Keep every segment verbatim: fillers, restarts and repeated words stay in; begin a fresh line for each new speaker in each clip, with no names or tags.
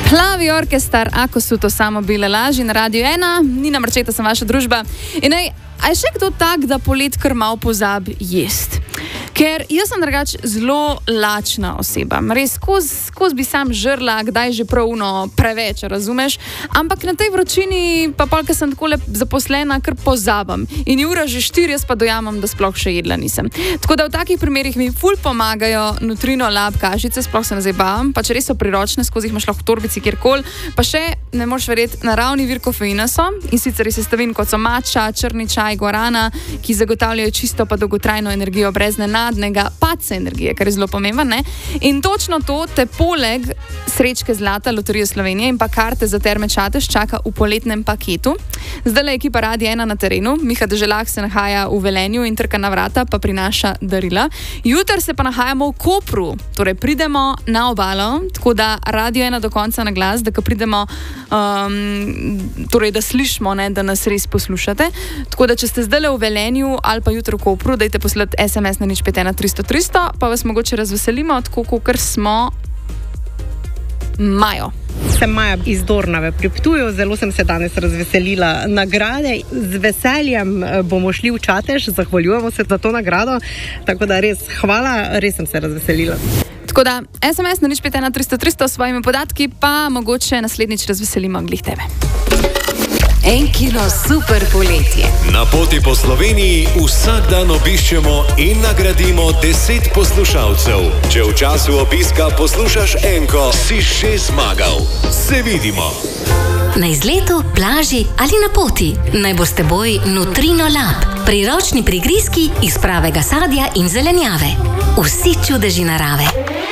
Plavi orkestar, ako su to samo bile laži na Radio ena, Nina Marčeta sem vaša družba. In ej, a je še kdo tak, da polet kar malo pozabi jest? Ker jaz sem drugač zelo lačna oseba. Res, skozi skoz bi sam žrla, kdaj že pravno preveč, razumeš? Ampak na tej vročini, pa polka sem takole zaposlena, kar pozabam. In je ura že štiri, jaz pa dojamem, da sploh še jedla nisem. Tako da v takih primerih mi ful pomagajo Nutrino Lab kašice, sploh se ne zdaj bavam, pa če res so priročne, skozi jih imaš lahko v torbici kjerkoli, pa še, ne moreš verjeti, naravni vir kofeina so, in sicer iz sestavin kot so mača, črni čaj, guarana, ki zagotavljajo čisto pa dolgotrajno energijo brez nenadnega padca energije, kar je zelo pomembno, ne? In točno to te poleg srečke zlata Loterije Slovenije in pa karte za Terme Čatež čaka v poletnem paketu. Zdaj je ekipa Radia ena na terenu, Miha Deželah se nahaja v Velenju in trka na vrata pa prinaša darila. Jutri se pa nahajamo v Kopru, torej pridemo na obalo, tako da Radio ena do konca na glas, da ko pridemo, um, torej da slišimo, ne, da nas res poslušate. Tako da če ste zdaj v Velenju ali pa jutri v Kopru, dajte poslati es em es na nič pet ena tristo tristo, pa vas mogoče razveselimo, tako kakor smo Majo.
Sem Maja iz Dornave pri Ptuju, zelo sem se danes razveselila nagrade. Z veseljem bomo šli v Čatež, zahvaljujemo se za to nagrado, tako da res hvala, res sem se razveselila.
Tako da es em es na nič pet ena tristo tristo s svojimi podatki, pa mogoče naslednjič razveselimo glih tebe.
En kilo super poletje.
Na poti po Sloveniji vsak dan obiščemo in nagradimo deset poslušalcev. Če v času obiska poslušaš enko, si še zmagal. Se vidimo.
Na izletu, plaži ali na poti. Naj bo s teboj Nutrino Lab. Priročni prigrizki iz pravega sadja in zelenjave. Vsi čudeži narave.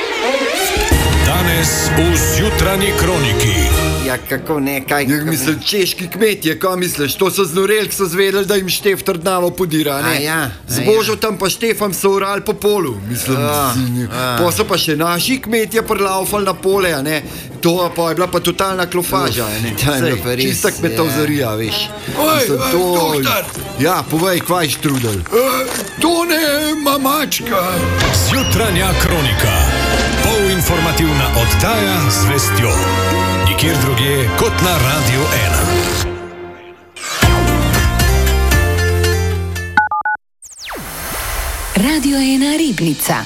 Danes v Zjutranji kroniki.
Ja, kako ne, kaj?
Ja, mislim, češki kmetje, kaj misliš? To so znoreli, ki so zvedeli, da jim Štef trdnavo podira, ne?
A ja,
Z
a
Božo
ja.
tam pa Štefam so orali po polu, mislim.
A, a.
Pa so pa še naši kmetje prelaufali na pole, a ne? To pa je bila pa totalna klofaža, a ne?
To je bilo pa res,
Čista kmetovzarija, veš.
Oj,
Mislim,
oj,
to...
doktor!
Ja, povej, kvaj štrudel?
Uh, to ne mamačka.
Zjutranja kronika. Polinformativna oddaja z vestjo. Nikjer drugje kot na Radio ena.
Radio ena Ribnica.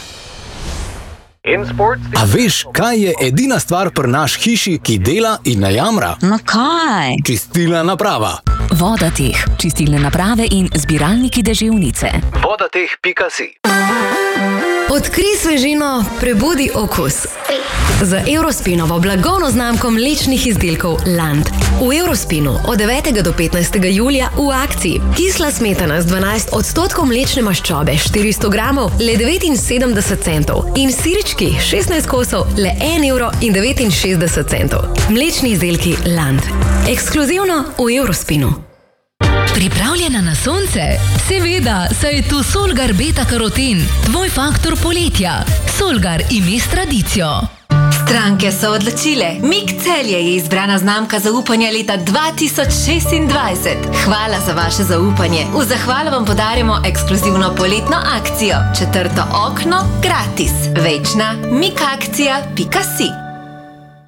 A veš, kaj je edina stvar pri naš hiši, ki dela in ne jamra?
No kaj?
Čistilna naprava.
Vodateh, čistilne naprave in zbiralniki deževnice.
vodateh pika si.
Odkrij svežino, prebudi okus. Z Eurospinovo blagovno znamko mlečnih izdelkov Land. V Eurospinu od devetega do petnajstega julija v akciji. Kisla smetana z dvanajst odstotkov mlečne maščobe, štiristo gramov, le devetinsedemdeset centov. In sirčki, šestnajst kosov, le en evro in devetinšestdeset centov. Mlečni izdelki Land. Ekskluzivno v Eurospinu.
Pripravljena na sonce? Seveda, saj je tu Solgar Beta Karoten, tvoj faktor poletja. Solgar ime s tradicijo.
Stranke so odločile. Mik Celje je izbrana znamka zaupanja leta dva tisoč šestindvajset. Hvala za vaše zaupanje. V zahvalo vam podarjamo ekskluzivno poletno akcijo. Četrto okno gratis. Večna mikakcija pika si.